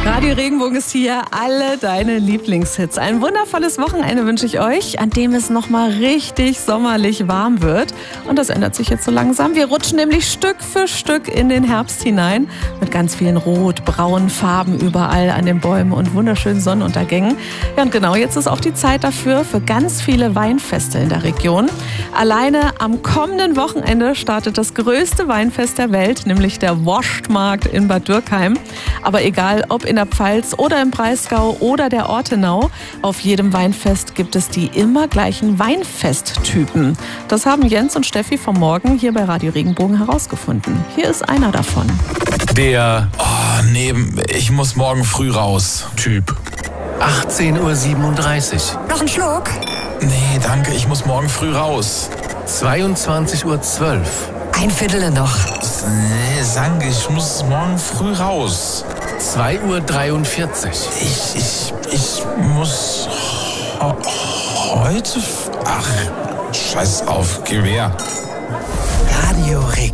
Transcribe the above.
Radio Regenbogen ist hier, alle deine Lieblingshits. Ein wundervolles Wochenende wünsche ich euch, an dem es nochmal richtig sommerlich warm wird. Und das ändert sich jetzt so langsam. Wir rutschen nämlich Stück für Stück in den Herbst hinein. Mit ganz vielen rot-braunen Farben überall an den Bäumen und wunderschönen Sonnenuntergängen. Ja, und genau jetzt ist auch die Zeit dafür für ganz viele Weinfeste in der Region. Alleine am kommenden Wochenende startet das größte Weinfest der Welt, nämlich der Wurstmarkt in Bad Dürkheim. Aber egal, ob in der Pfalz oder im Breisgau oder der Ortenau, auf jedem Weinfest gibt es die immer gleichen Weinfesttypen. Das haben Jens und Steffi vom Morgen hier bei Radio Regenbogen herausgefunden. Hier ist einer davon. Der, ich muss morgen früh raus, Typ. 18:37 Uhr. Noch ein Schluck? Nee, danke, ich muss morgen früh raus. 22:12 Uhr. Ein Viertel noch. Nee, danke, ich muss morgen früh raus. 2:43 Uhr. Ich muss heute... Ach, scheiß auf, Gewehr. Radio Reg.